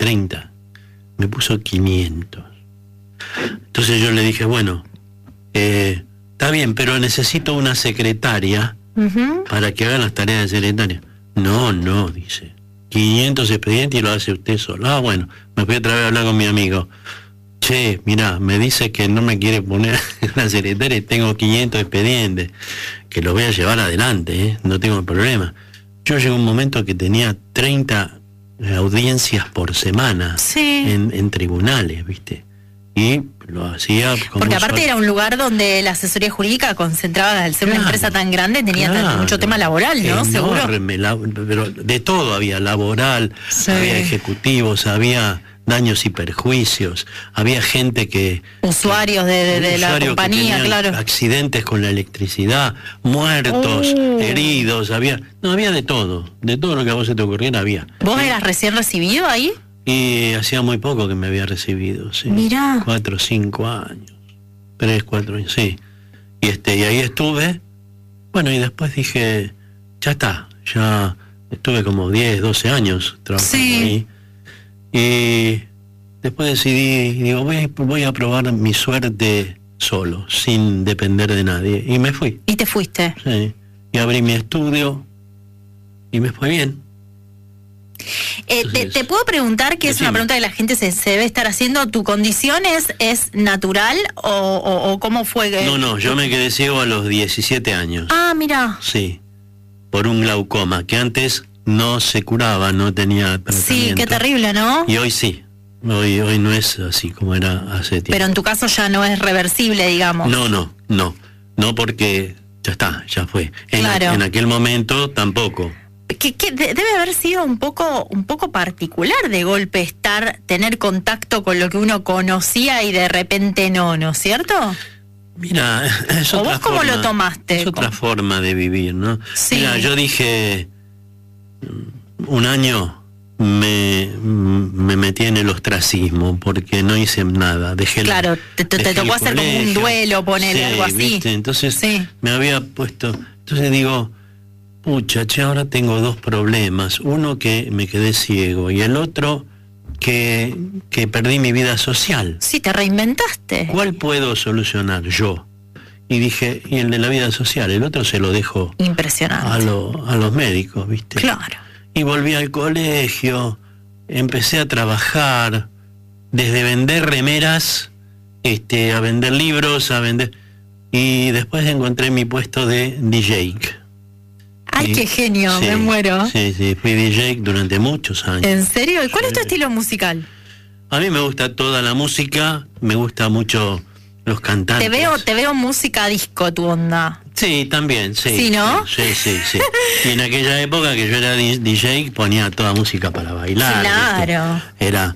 30. Me puso 500. Entonces yo le dije, bueno, está bien, pero necesito una secretaria para que haga las tareas de secretaria. No, dice. 500 expedientes y lo hace usted solo. Ah, bueno, me fui otra vez a hablar con mi amigo. Che, mirá, me dice que no me quiere poner la secretaria y tengo 500 expedientes, que los voy a llevar adelante, no tengo problema. Yo llegué a un momento que tenía 30 audiencias por semana en tribunales, ¿viste? Y lo hacía como... Porque aparte era un lugar donde la asesoría jurídica concentraba, al ser una empresa tan grande, tenía mucho tema laboral, ¿no? Enorme, seguro. Pero de todo había, laboral, había ejecutivos, había daños y perjuicios, había gente que... Usuarios de la compañía, claro. Accidentes con la electricidad, muertos, heridos, había de todo lo que a vos se te ocurriera había. ¿Vos eras recién recibido ahí? Y hacía muy poco que me había recibido, sí. Mirá. 4 o 5 años. 3, 4 años, sí. Y ahí estuve. Bueno, y después dije, ya está. Ya estuve como 10, 12 años trabajando ahí. Y después decidí, digo, voy a probar mi suerte solo, sin depender de nadie. Y me fui. ¿Y te fuiste? Sí. Y abrí mi estudio y me fue bien. Entonces, te puedo preguntar, que es una pregunta que la gente se debe estar haciendo, ¿tu condición es natural o cómo fue? No, yo me quedé ciego a los 17 años. Ah, mira. Sí, por un glaucoma, que antes no se curaba, no tenía tratamiento. Sí, qué terrible, ¿no? Y hoy sí, hoy no es así como era hace tiempo. Pero en tu caso ya no es reversible, digamos. No, porque ya fue. Claro. En aquel momento tampoco. Que debe haber sido un poco particular de golpe tener contacto con lo que uno conocía y de repente no es cierto? Mira, es otra ¿O vos cómo forma, lo tomaste? Es otra forma de vivir, ¿no? Sí. Mira, yo dije, un año me metí en el ostracismo porque no hice nada. Claro, te tocó hacer como un duelo, ponerle algo así. ¿viste? Entonces me había puesto, entonces digo, pucha, ahora tengo 2 problemas. Uno, que me quedé ciego, y el otro, que perdí mi vida social. Sí, te reinventaste. ¿Cuál puedo solucionar yo? Y dije, y el de la vida social, el otro se lo dejo impresionante a los médicos, ¿viste? Claro. Y volví al colegio, empecé a trabajar, desde vender remeras, a vender libros, y después encontré mi puesto de DJ. ¡Ay, qué genio! Me muero. Sí, fui DJ durante muchos años. ¿En serio? ¿Y cuál es tu estilo musical? A mí me gusta toda la música, me gusta mucho los cantantes. Te veo música disco, tu onda. Sí, también, sí. ¿Sí, no? Sí. Y en aquella época que yo era DJ, ponía toda música para bailar. Claro. Era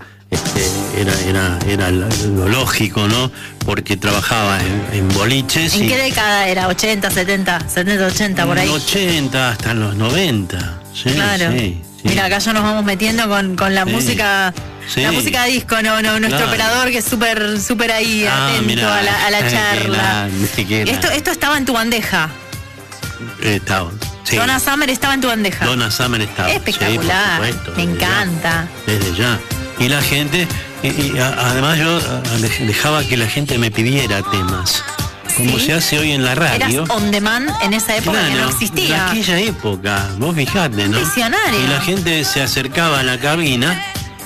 lo lógico, ¿no? Porque trabajaba en boliches. ¿En qué década era? ¿80, 70, 80, por ahí? 80 hasta los 90. Sí, claro. Sí. Mira, acá ya nos vamos metiendo con la música. Sí. La música disco, nuestro operador, que es súper ahí atento a la charla. Esto estaba en tu bandeja. Estaba. Sí. Donna Summer estaba en tu bandeja. Donna Summer estaba. Espectacular. Sí, por supuesto, me encanta. Desde ya. Y la gente, además yo dejaba que la gente me pidiera temas, como se hace hoy en la radio. Eras on demand en esa época, que no existía. En aquella época, vos fijate, ¿no? Visionario. Y la gente se acercaba a la cabina,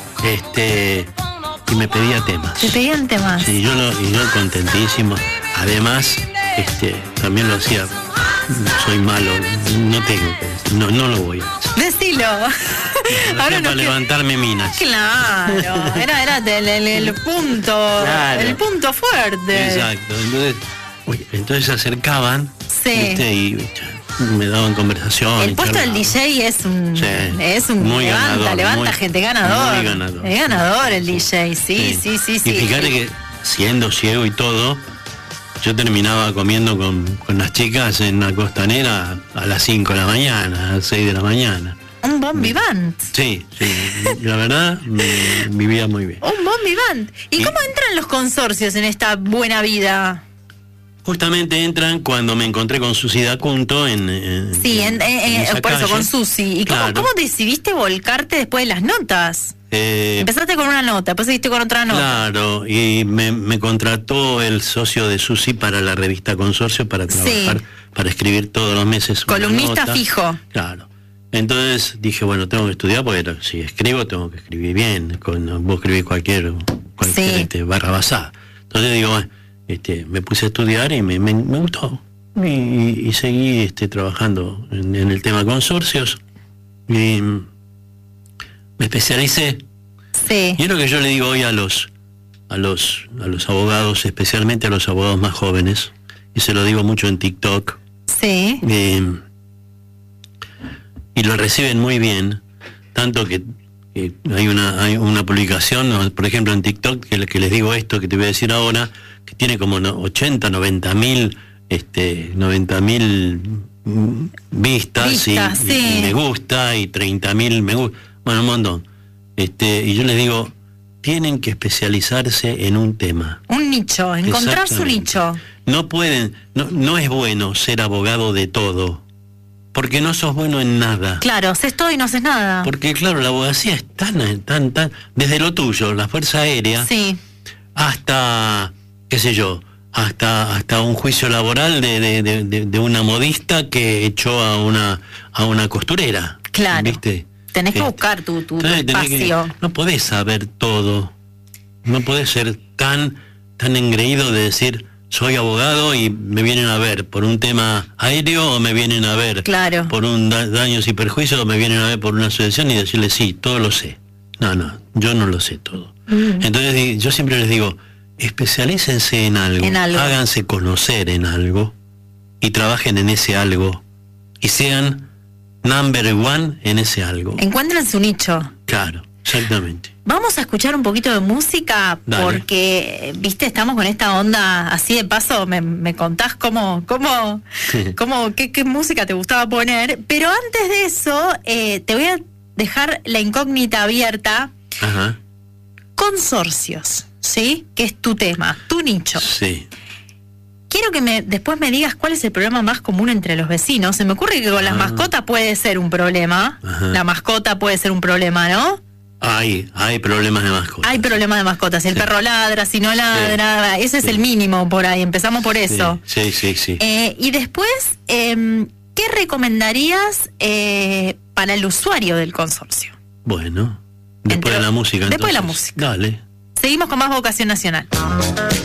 y me pedía temas. ¿Te pedían temas? Sí, yo contentísimo. Además, también lo hacía. Soy malo, no tengo que decir, no lo voy a hacer. Decilo. Ahora para levantarme minas. Claro, era el punto, claro. El punto fuerte. Exacto. Entonces se acercaban, sí. Y me daban conversación. El puesto del DJ es un muy levanta gente, ganador. Muy ganador. Es ganador el DJ, sí. Y fíjate que siendo ciego y todo, yo terminaba comiendo con las chicas en la costanera a las 5 de la mañana, a las 6 de la mañana. Un bon vivant. Sí, la verdad, vivía muy bien. Un bon vivant. ¿Y cómo entran los consorcios en esta buena vida? Justamente entran cuando me encontré con Susi D'Acunto en por eso, con Susi. ¿Y claro. ¿Cómo decidiste volcarte después de las notas? Empezaste con una nota, después seguiste con otra nota. Claro, y me contrató el socio de Susi para la revista Consorcio para trabajar, para escribir todos los meses. Columnista fijo. Claro. Entonces dije, bueno, tengo que estudiar porque si escribo tengo que escribir bien. Vos escribís cualquier barra basada. Entonces digo, me puse a estudiar y me gustó. Y seguí trabajando en el tema consorcios. Y me especialicé. Sí. Y es lo que yo le digo hoy a los abogados, especialmente a los abogados más jóvenes, y se lo digo mucho en TikTok. Sí. Y lo reciben muy bien, tanto que hay una publicación, por ejemplo en TikTok, que les digo esto que te voy a decir ahora, que tiene como 80, 90 mil vistas y me gusta, y 30.000 me gusta, bueno, un montón. Y yo les digo, tienen que especializarse en un tema. Un nicho, encontrar su nicho. No pueden, no es bueno ser abogado de todo, porque no sos bueno en nada. Claro, haces todo y no haces nada. Porque claro, la abogacía es tan, desde lo tuyo, la Fuerza Aérea, sí, hasta, qué sé yo, hasta un juicio laboral de una modista que echó a una costurera. Claro. ¿Viste? Tenés que buscar tu espacio. No podés saber todo. No podés ser tan engreído de decir, soy abogado y me vienen a ver por un tema aéreo, o me vienen a ver por un daños y perjuicios, o me vienen a ver por una asociación y decirle, sí, todo lo sé. No, yo no lo sé todo. Entonces yo siempre les digo, especialícense en algo, háganse conocer en algo y trabajen en ese algo y sean number one en ese algo. Encuentren su nicho. Claro, exactamente. Vamos a escuchar un poquito de música. Dale. Porque, viste, estamos con esta onda, así de paso, me contás qué música te gustaba poner, pero antes de eso, te voy a dejar la incógnita abierta. Ajá. Consorcios, ¿sí? Que es tu tema, tu nicho. Sí. Quiero que después me digas cuál es el problema más común entre los vecinos. Se me ocurre que con las mascotas puede ser un problema. Ajá. La mascota puede ser un problema, ¿no? Hay problemas de mascotas. Hay problemas de mascotas. Si el perro ladra, si no ladra, ese es el mínimo por ahí. Empezamos por eso. Sí. Y después, ¿qué recomendarías para el usuario del consorcio? Bueno, después de la música. Después de la música. Dale. Seguimos con más Vocación Nacional.